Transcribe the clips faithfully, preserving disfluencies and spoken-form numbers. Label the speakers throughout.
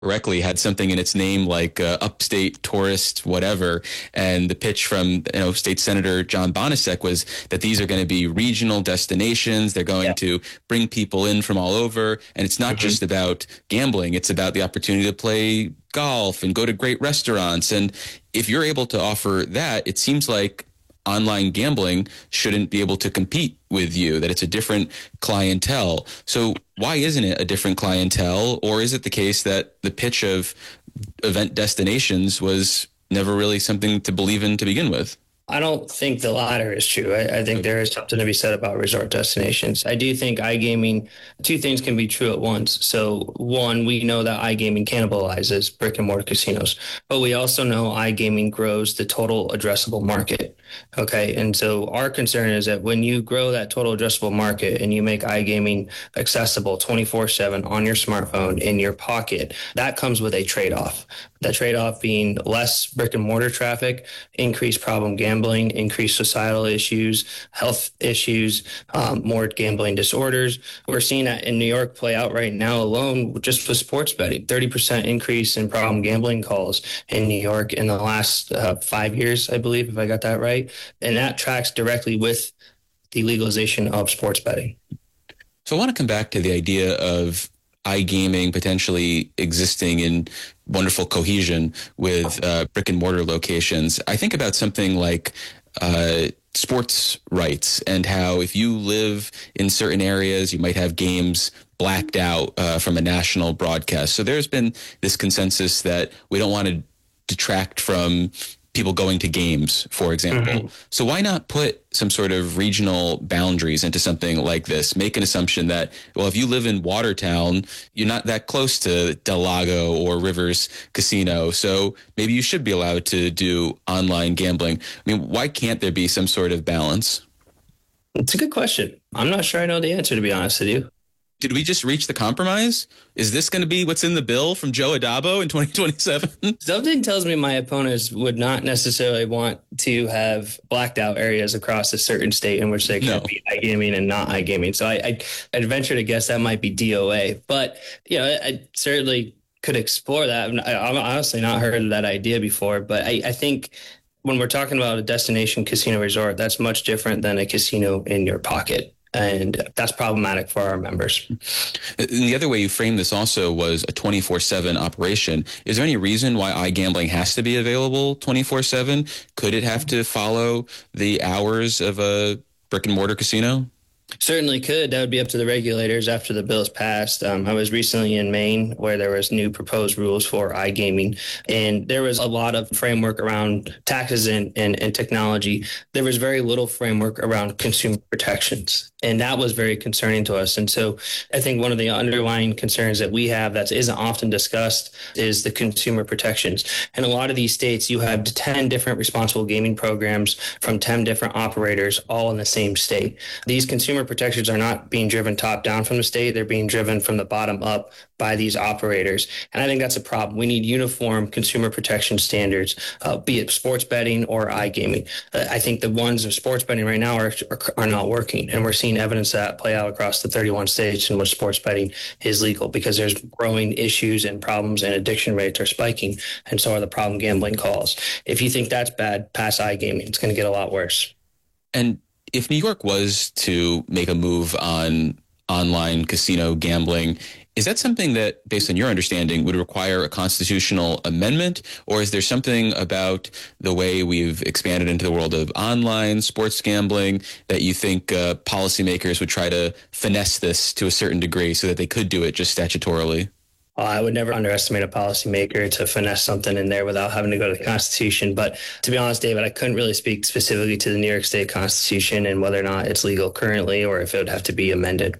Speaker 1: correctly, had something in its name like uh, upstate tourist, whatever. And the pitch from, you know, State Senator John Bonasek was that these are going to be regional destinations. They're going
Speaker 2: Yeah.
Speaker 1: to bring people in from all over. And it's not
Speaker 2: Mm-hmm.
Speaker 1: just about gambling. It's about the opportunity to play golf and go to great restaurants. And if you're able to offer that, it seems like online gambling shouldn't be able to compete with you, that it's a different clientele. So why isn't it a different clientele? Or is it the case that the pitch of event destinations was never really something to believe in to begin with?
Speaker 2: I don't think the latter is true. I, I think there is something to be said about resort destinations. I do think iGaming, two things can be true at once. So one, we know that iGaming cannibalizes brick and mortar casinos, but we also know iGaming grows the total addressable market. Okay. And so our concern is that when you grow that total addressable market and you make iGaming accessible twenty-four seven on your smartphone in your pocket, that comes with a trade-off. The trade-off being less brick and mortar traffic, increased problem gambling, increased societal issues, health issues, um, more gambling disorders. We're seeing that in New York play out right now alone, just with sports betting. thirty percent increase in problem gambling calls in New York in the last uh, five years, I believe, if I got that right. And that tracks directly with the legalization of sports betting.
Speaker 1: So I want to come back to the idea of iGaming potentially existing in wonderful cohesion with uh, brick and mortar locations. I think about something like uh, sports rights and how if you live in certain areas, you might have games blacked out uh, from a national broadcast. So there's been this consensus that we don't want to detract from people going to games, for example. Mm-hmm. So why not put some sort of regional boundaries into something like this? Make an assumption that, well, if you live in Watertown, you're not that close to Del Lago or Rivers Casino. So maybe you should be allowed to do online gambling. I mean, why can't there be some sort of balance?
Speaker 2: It's a good question. I'm not sure I know the answer, to be honest with you.
Speaker 1: Did we just reach the compromise? Is this going to be what's in the bill from Joe Adabo in twenty twenty-seven?
Speaker 2: Something tells me my opponents would not necessarily want to have blacked out areas across a certain state in which they can no. be iGaming and not iGaming. So I, I, I'd venture to guess that might be D O A. But, you know, I, I certainly could explore that. I've honestly not heard of that idea before. But I, I think when we're talking about a destination casino resort, that's much different than a casino in your pocket. And that's problematic for our members.
Speaker 1: And the other way you framed this also was a twenty-four seven operation. Is there any reason why iGambling has to be available twenty-four seven? Could it have to follow the hours of a brick and mortar casino?
Speaker 2: Certainly could. That would be up to the regulators after the bill is passed. Um, I was recently in Maine where there was new proposed rules for iGaming, and there was a lot of framework around taxes and, and, and technology. There was very little framework around consumer protections, and that was very concerning to us. And so I think one of the underlying concerns that we have that isn't often discussed is the consumer protections. In a lot of these states, you have ten different responsible gaming programs from ten different operators all in the same state. These consumer protections are not being driven top down from the state. They're being driven from the bottom up by these operators. And I think that's a problem. We need uniform consumer protection standards, uh, be it sports betting or iGaming. Uh, I think the ones of sports betting right now are, are, are not working. And we're seeing evidence of that play out across the thirty-one states in which sports betting is legal because there's growing issues and problems and addiction rates are spiking. And so are the problem gambling calls. If you think that's bad, pass iGaming. It's going to get a lot worse.
Speaker 1: And if New York was to make a move on online casino gambling, is that something that, based on your understanding, would require a constitutional amendment? Or is there something about the way we've expanded into the world of online sports gambling that you think uh, policymakers would try to finesse this to a certain degree so that they could do it just statutorily?
Speaker 2: Uh, I would never underestimate a policymaker to finesse something in there without having to go to the Constitution. But to be honest, David, I couldn't really speak specifically to the New York State Constitution and whether or not it's legal currently or if it would have to be amended.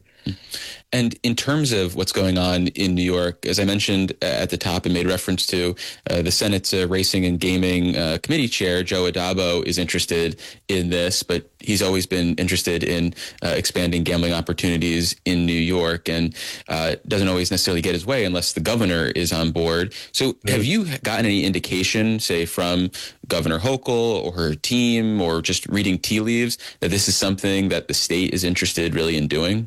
Speaker 1: And in terms of what's going on in New York, as I mentioned at the top and made reference to, uh, the Senate's uh, Racing and Gaming uh, Committee Chair, Joe Adabo, is interested in this, but he's always been interested in uh, expanding gambling opportunities in New York and uh, doesn't always necessarily get his way unless the governor is on board. So have you gotten any indication, say, from Governor Hochul or her team or just reading tea leaves, that this is something that the state is interested really in doing?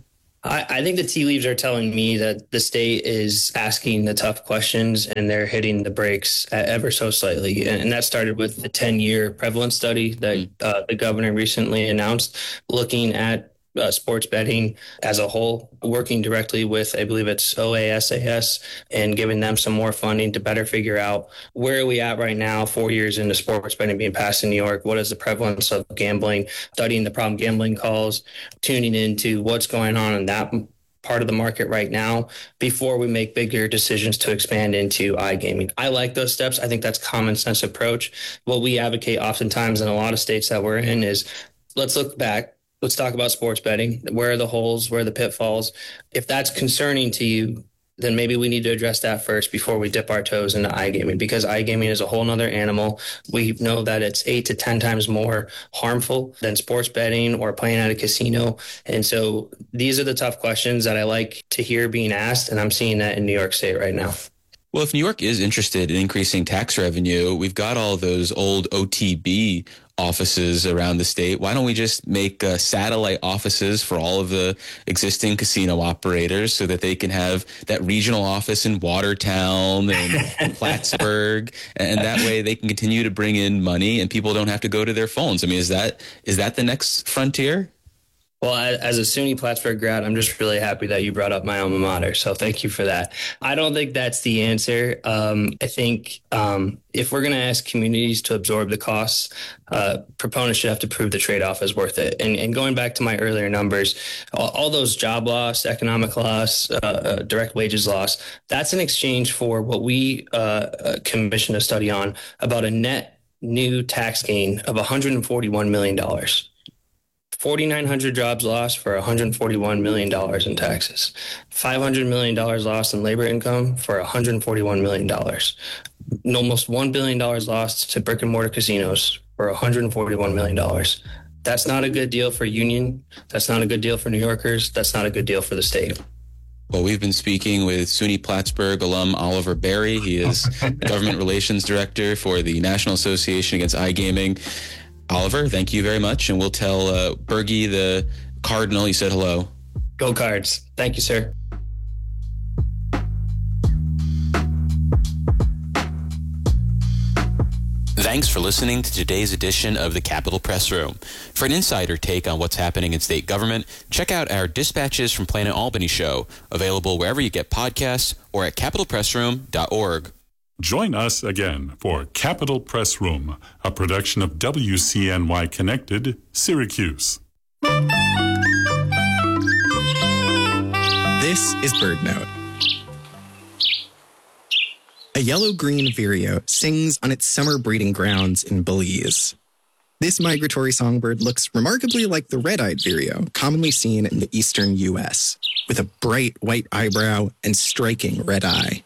Speaker 2: I, I think the tea leaves are telling me that the state is asking the tough questions and they're hitting the brakes ever so slightly. And, and that started with the ten-year prevalence study that uh, the governor recently announced, looking at Uh, sports betting as a whole, working directly with, I believe it's O A S A S, and giving them some more funding to better figure out where are we at right now, four years into sports betting being passed in New York. What is the prevalence of gambling, studying the problem gambling calls, tuning into what's going on in that part of the market right now before we make bigger decisions to expand into iGaming. I like those steps. I think that's common sense approach. What we advocate oftentimes in a lot of states that we're in is let's look back. Let's talk about sports betting. Where are the holes? Where are the pitfalls? If that's concerning to you, then maybe we need to address that first before we dip our toes into iGaming, because iGaming is a whole nother animal. We know that it's eight to ten times more harmful than sports betting or playing at a casino. And so these are the tough questions that I like to hear being asked, and I'm seeing that in New York State right now.
Speaker 1: Well, if New York is interested in increasing tax revenue, we've got all those old O T B offices around the state. Why don't we just make uh, satellite offices for all of the existing casino operators so that they can have that regional office in Watertown and Plattsburgh, and that way they can continue to bring in money and people don't have to go to their phones. I mean, is that is that the next frontier?
Speaker 2: Well, as a SUNY Plattsburgh grad, I'm just really happy that you brought up my alma mater. So thank you for that. I don't think that's the answer. Um, I think um, if we're going to ask communities to absorb the costs, uh, proponents should have to prove the trade-off is worth it. And, and going back to my earlier numbers, all, all those job loss, economic loss, uh, uh, direct wages loss, that's in exchange for what we uh, commissioned a study on about a net new tax gain of one hundred forty-one million dollars. four thousand nine hundred jobs lost for one hundred forty-one million dollars in taxes. five hundred million dollars lost in labor income for one hundred forty-one million dollars. Almost one billion dollars lost to brick and mortar casinos for one hundred forty-one million dollars. That's not a good deal for Union. That's not a good deal for New Yorkers. That's not a good deal for the state.
Speaker 1: Well, we've been speaking with SUNY Plattsburgh alum Oliver Berry. He is Government Relations Director for the National Association Against iGaming. Oliver, thank you very much, and we'll tell uh, Bergie the Cardinal you said hello.
Speaker 2: Go Cards. Thank you, sir.
Speaker 1: Thanks for listening to today's edition of the Capitol Press Room. For an insider take on what's happening in state government, check out our Dispatches from Planet Albany show, available wherever you get podcasts or at capitol press room dot org.
Speaker 3: Join us again for Capitol Press Room, a production of W C N Y Connected, Syracuse.
Speaker 4: This is BirdNote. A yellow-green vireo sings on its summer breeding grounds in Belize. This migratory songbird looks remarkably like the red-eyed vireo commonly seen in the eastern U S, with a bright white eyebrow and striking red eye.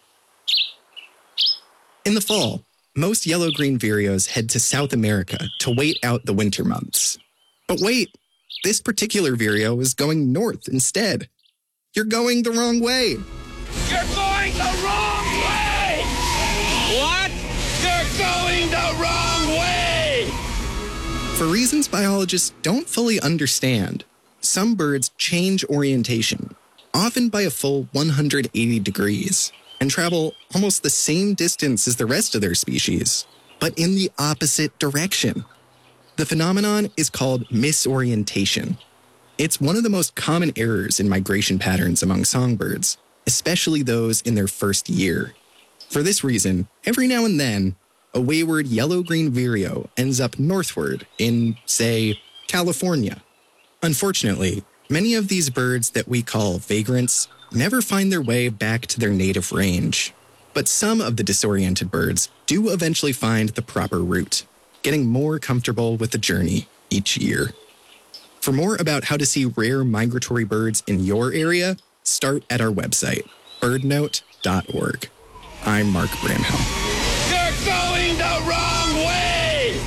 Speaker 4: In the fall, most yellow-green vireos head to South America to wait out the winter months. But wait, this particular vireo is going north instead. You're going the wrong way.
Speaker 5: You're going the wrong way! What? You're going the wrong way!
Speaker 4: For reasons biologists don't fully understand, some birds change orientation, often by a full one hundred eighty degrees, and travel almost the same distance as the rest of their species, but in the opposite direction. The phenomenon is called misorientation. It's one of the most common errors in migration patterns among songbirds, especially those in their first year. For this reason, every now and then, a wayward yellow-green vireo ends up northward in, say, California. Unfortunately, many of these birds that we call vagrants never find their way back to their native range. But some of the disoriented birds do eventually find the proper route, getting more comfortable with the journey each year. For more about how to see rare migratory birds in your area, start at our website, bird note dot org. I'm Mark Bramhill.
Speaker 5: You're going the wrong way!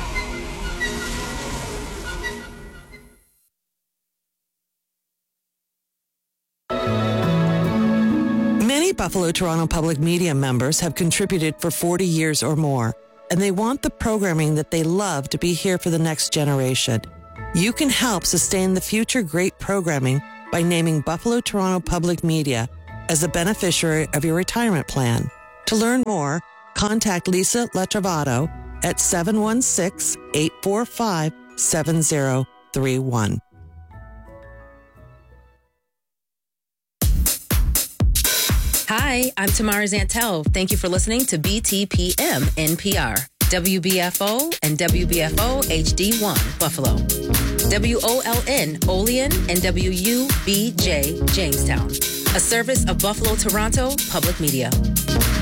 Speaker 6: Many Buffalo Toronto Public Media members have contributed for forty years or more, and they want the programming that they love to be here for the next generation. You can help sustain the future great programming by naming Buffalo Toronto Public Media as a beneficiary of your retirement plan. To learn more, contact Lisa Letrovato at seven one six, eight four five, seven zero three one.
Speaker 7: Hi, I'm Tamara Zantel. Thank you for listening to B T P M N P R, W B F O and W B F O H D one, Buffalo, W O L N, Olean, and W U B J, Jamestown, a service of Buffalo Toronto Public Media.